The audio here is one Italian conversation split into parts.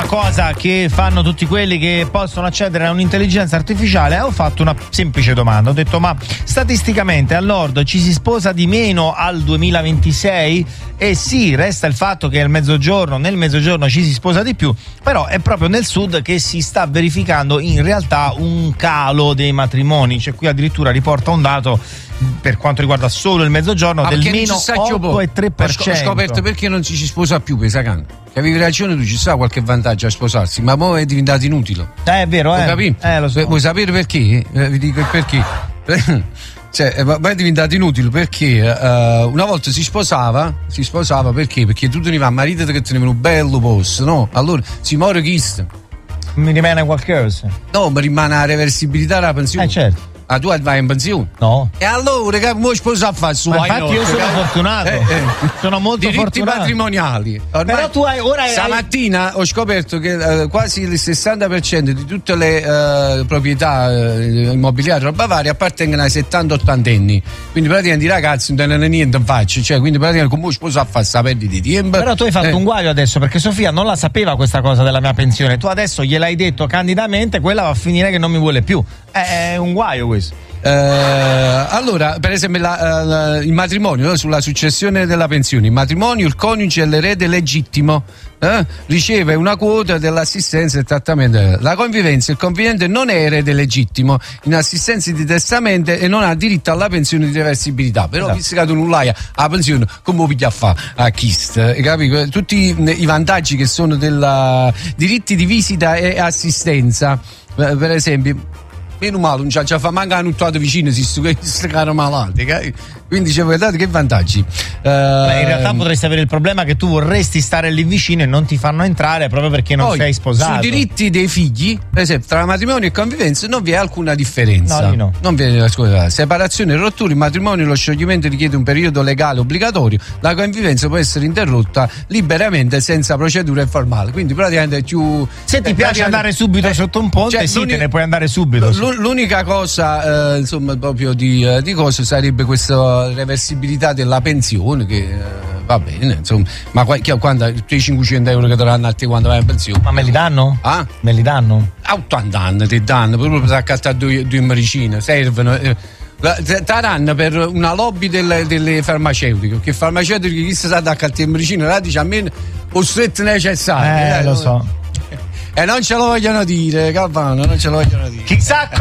cosa che fanno tutti quelli che possono accedere a un'intelligenza artificiale, ho fatto una semplice domanda. Ho detto: ma statisticamente al nord ci si sposa di meno al 2026? E sì, resta il fatto che nel mezzogiorno ci si sposa di più, però è proprio nel sud che si sta verificando in realtà un calo dei matrimoni. Cioè, qui addirittura riporta un dato per quanto riguarda solo il mezzogiorno del meno 8,3%. Ho scoperto perché non ci si sposa più, Pesacano. Che avevi ragione tu, ci sta qualche vantaggio a sposarsi, ma ora è diventato inutile. È vero, lo so. Vuoi sapere perché? Vi dico il perché. Cioè, è diventato inutile perché una volta si sposava perché? Perché tu tenevi a marito che teneva un bello posto, no? Allora si muore chi sta? Mi rimane qualcosa? No, mi rimane la reversibilità della pensione. Certo. Ah, tu vai in pensione? No. E allora che vuoi sposare a fare su? Infatti io sono fortunato. Sono molto diritti fortunato. Patrimoniali. Ormai, però tu stamattina ho scoperto che quasi il 60% di tutte le proprietà immobiliari roba varia appartengono ai 70-80 anni. Quindi praticamente i ragazzi non hanno niente in faccia. Cioè, quindi praticamente come sposare a fare sta perdita di tempo. Però tu hai fatto un guaio adesso, perché Sofia non la sapeva questa cosa della mia pensione. Tu adesso gliel'hai detto candidamente, quella va a finire che non mi vuole più. È un guaio questo. Allora, per esempio il matrimonio, no? Sulla successione della pensione, il matrimonio, il coniuge e l'erede legittimo riceve una quota dell'assistenza e trattamento. La convivenza, il convivente non è erede legittimo in assistenza di testamento e non ha diritto alla pensione di reversibilità. Però visto che tu non l'hai la pensione, come piglia a fare a Kist? Capi? Tutti i vantaggi che sono della diritti di visita e assistenza, per esempio. Meno male, non c'è fa manca un tuato vicino, si caro malati. Quindi guardate che vantaggi. In realtà potresti avere il problema che tu vorresti stare lì vicino e non ti fanno entrare proprio perché non sei sposato. Sui diritti dei figli, per esempio, tra matrimonio e convivenza non vi è alcuna differenza. No. Non vi è, separazione e rottura, il matrimonio e lo scioglimento richiede un periodo legale obbligatorio, la convivenza può essere interrotta liberamente senza procedure formali. Quindi praticamente se ti piace andare subito sotto un ponte, te ne puoi andare subito. L'unica cosa, insomma, proprio di cosa sarebbe questa reversibilità della pensione che va bene, insomma, ma quando i 500 euro che daranno a te quando vai in pensione? Ma me li danno? Ah? Me li danno? A 80 anni ti danno proprio per accattare due medicine, servono. Taranno per una lobby delle farmaceutiche, che farmaceutiche chi si sa da accattare medicine là dice a me o stretto necessario. Lo so. E non ce lo vogliono dire, Calvano, non ce lo vogliono dire. Chissà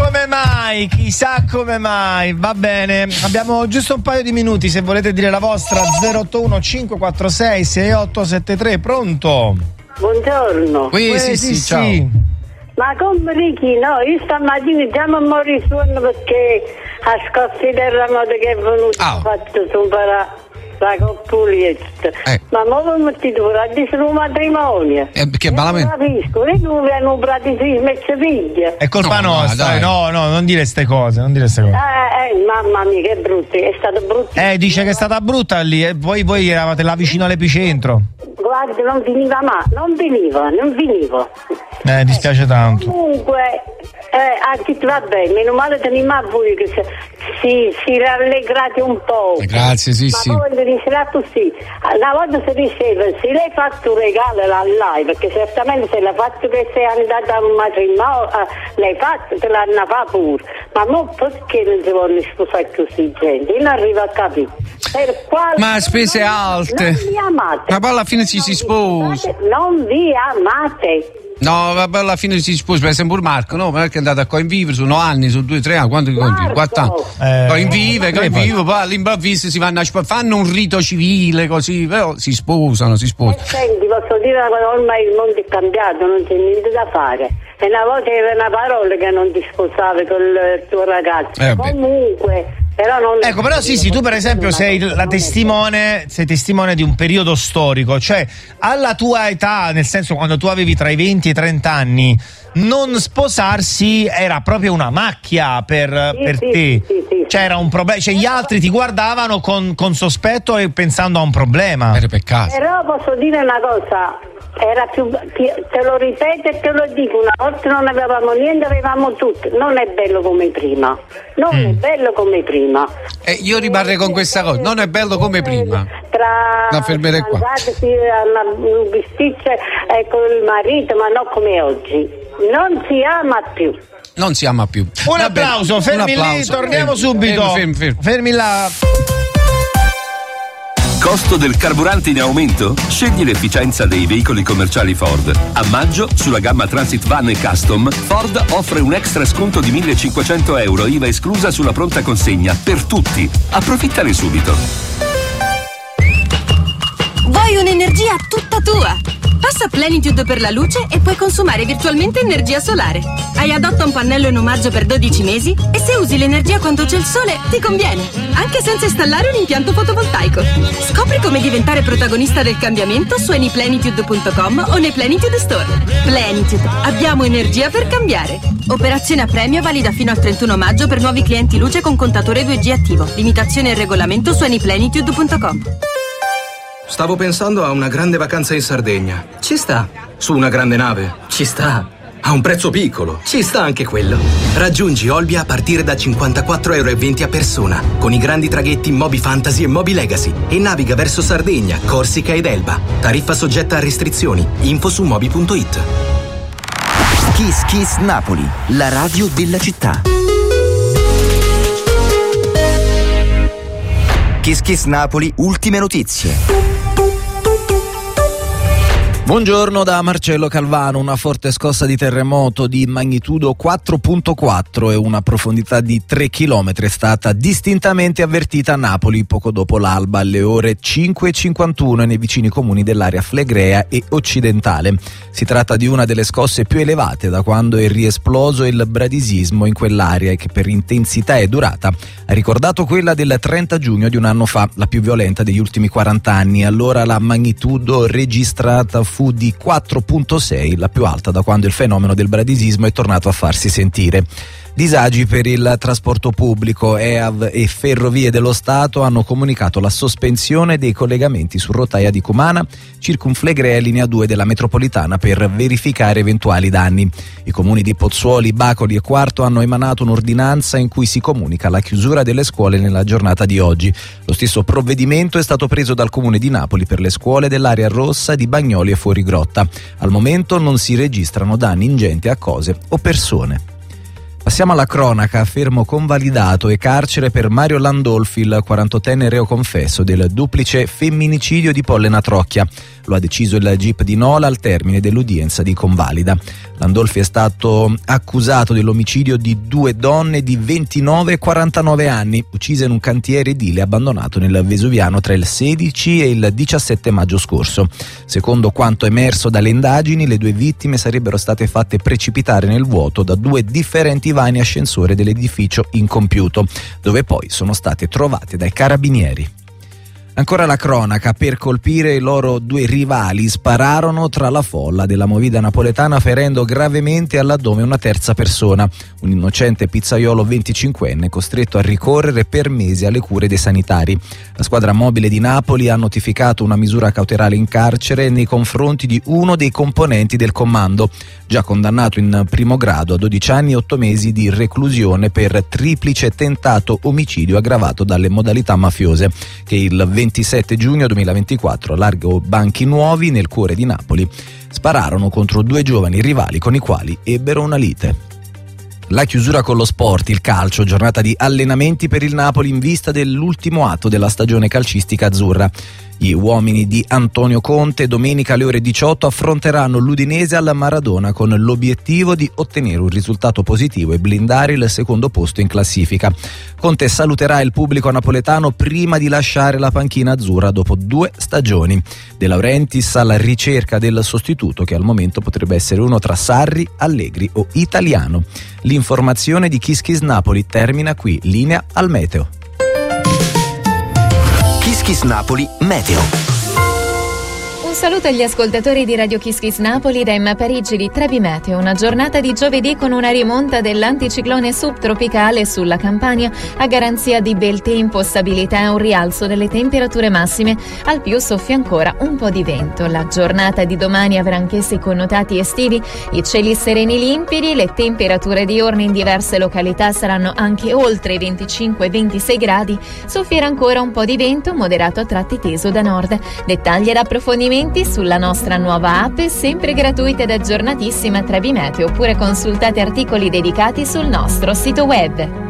come mai, va bene. Abbiamo giusto un paio di minuti, se volete dire la vostra. 081 546 6873, pronto? Buongiorno. Sì, ciao. Ma come Ricky, no, io stamattina già mi mori suono perché a scosse del remoto che è venuto fatto superare la coppulietta. Ma come metti tu a dire un matrimonio? Perché malamente? Non capisco, e tu hanno praticamente smessa figlia. È colpa nostra, no, non dire ste cose, mamma mia, che brutta, è stata brutta. Dice che è stata brutta lì, e voi eravate là vicino all'epicentro. Guarda, non veniva mai, non veniva. Dispiace tanto. Comunque, va bene, meno male teniamo a voi che si rallegrate un po'. Grazie, sì. Ma poi diceva così, una volta si diceva, se lei ha fatto un regalo all'Allai, perché certamente se l'ha fatto che sei andata a un matrimonio, l'hai fatto, te l'hanno fatto pure. Ma non perché non si vogliono sposare così gente? Io non arrivo a capire. Ma spese alte. Non vi amate. Ma poi alla fine si sposa. Non vi amate. No, vabbè, alla fine si sposa, per esempio Marco, no? Perché è andato a convivere, sono anni, sono 2-3 anni, quanto convive? 4 anni. Convive, poi all'improvviso si vanno fanno un rito civile così, però si sposano. Senti, posso dire una cosa, ormai il mondo è cambiato, non c'è niente da fare. E una volta era una parola che non ti sposavi con il tuo ragazzo. Comunque. Però sì, tu per esempio sei testimone di un periodo storico, cioè alla tua età, nel senso quando tu avevi tra i 20 e i 30 anni, non sposarsi era proprio una macchia per te. Sì. C'era un problema, cioè gli altri ti guardavano con sospetto e pensando a un problema. Era peccato. Però posso dire una cosa, era più, te lo ripeto e te lo dico, una volta non avevamo niente, avevamo tutto, non è bello come prima, è bello come prima. Io rimarrei con questa cosa, non è bello come prima. tra fermerei qua. si bisticce con il marito, ma non come oggi. Non si ama più. Non si ama più. Un applauso, fermi lì, torniamo subito. Fermi là. Costo del carburante in aumento? Scegli l'efficienza dei veicoli commerciali Ford. A maggio, sulla gamma Transit Van e Custom, Ford offre un extra sconto di €1.500, IVA esclusa sulla pronta consegna, per tutti. Approfittane subito. Vuoi un'energia tutta tua? Passa Plenitude per la luce e puoi consumare virtualmente energia solare. Hai Adotta un pannello in omaggio per 12 mesi e se usi l'energia quando c'è il sole ti conviene, anche senza installare un impianto fotovoltaico. Scopri come diventare protagonista del cambiamento su anyplenitude.com o nei Plenitude Store. Plenitude, abbiamo energia per cambiare. Operazione a premio valida fino al 31 maggio per nuovi clienti luce con contatore 2G attivo. Limitazione e regolamento su anyplenitude.com. Stavo pensando a una grande vacanza in Sardegna. Ci sta. Su una grande nave. Ci sta. A un prezzo piccolo. Ci sta anche quello. Raggiungi Olbia a partire da €54,20 a persona, con i grandi traghetti Moby Fantasy e Moby Legacy, e naviga verso Sardegna, Corsica ed Elba. Tariffa soggetta a restrizioni. Info su moby.it. Kiss Kiss Napoli, la radio della città. Kiss Kiss Napoli, ultime notizie. Buongiorno da Marcello Calvano. Una forte scossa di terremoto di magnitudo 4.4 e una profondità di 3 km è stata distintamente avvertita a Napoli poco dopo l'alba alle ore 5:51 nei vicini comuni dell'area flegrea e occidentale. Si tratta di una delle scosse più elevate da quando è riesploso il bradisismo in quell'area e che per intensità e durata ha ricordato quella del 30 giugno di un anno fa, la più violenta degli ultimi 40 anni. Allora la magnitudo registrata fu di 4.6, la più alta da quando il fenomeno del bradisismo è tornato a farsi sentire. Disagi per il trasporto pubblico. EAV e Ferrovie dello Stato hanno comunicato la sospensione dei collegamenti su rotaia di Cumana, Circumflegrea e linea 2 della metropolitana per verificare eventuali danni. I comuni di Pozzuoli, Bacoli e Quarto hanno emanato un'ordinanza in cui si comunica la chiusura delle scuole nella giornata di oggi. Lo stesso provvedimento è stato preso dal comune di Napoli per le scuole dell'area rossa di Bagnoli e Fuorigrotta. Al momento non si registrano danni ingenti a cose o persone. Passiamo alla cronaca. Fermo convalidato e carcere per Mario Landolfi, il 48enne reo confesso del duplice femminicidio di Pollena Trocchia. Lo ha deciso il GIP di Nola al termine dell'udienza di convalida. Landolfi è stato accusato dell'omicidio di 2 donne di 29 e 49 anni, uccise in un cantiere edile abbandonato nel Vesuviano tra il 16 e il 17 maggio scorso. Secondo quanto emerso dalle indagini, le 2 vittime sarebbero state fatte precipitare nel vuoto da 2 differenti vani ascensore dell'edificio incompiuto, dove poi sono state trovate dai carabinieri. Ancora la cronaca. Per colpire i loro 2 rivali spararono tra la folla della movida napoletana, ferendo gravemente all'addome una terza persona, un innocente pizzaiolo 25enne costretto a ricorrere per mesi alle cure dei sanitari. La squadra mobile di Napoli ha notificato una misura cautelare in carcere nei confronti di uno dei componenti del comando, già condannato in primo grado a 12 anni e 8 mesi di reclusione per triplice tentato omicidio aggravato dalle modalità mafiose, che il 27 giugno 2024 a largo Banchi Nuovi, nel cuore di Napoli, spararono contro 2 giovani rivali con i quali ebbero una lite. La chiusura con lo sport, il calcio, giornata di allenamenti per il Napoli in vista dell'ultimo atto della stagione calcistica azzurra. Gli uomini di Antonio Conte domenica alle ore 18 affronteranno l'Udinese alla Maradona con l'obiettivo di ottenere un risultato positivo e blindare il secondo posto in classifica. Conte saluterà il pubblico napoletano prima di lasciare la panchina azzurra dopo 2 stagioni. De Laurentiis alla ricerca del sostituto, che al momento potrebbe essere uno tra Sarri, Allegri o Italiano. L'informazione di Kiss Kiss Napoli termina qui. Linea al meteo. Kiss Kiss Napoli Meteo. Un saluto agli ascoltatori di Radio Kiss Kiss Napoli da Emma Parigi di Trevi Meteo. Una giornata di giovedì con una rimonta dell'anticiclone subtropicale sulla Campania a garanzia di bel tempo, stabilità e un rialzo delle temperature massime. Al più soffia ancora un po' di vento. La giornata di domani avrà anch'essa i connotati estivi, i cieli sereni limpidi, le temperature diurne in diverse località saranno anche oltre i 25-26 gradi. Soffierà ancora un po' di vento moderato a tratti teso da nord. Dettagli ed approfondimenti sulla nostra nuova app, sempre gratuita ed aggiornatissima Trevi Meteo, oppure consultate articoli dedicati sul nostro sito web.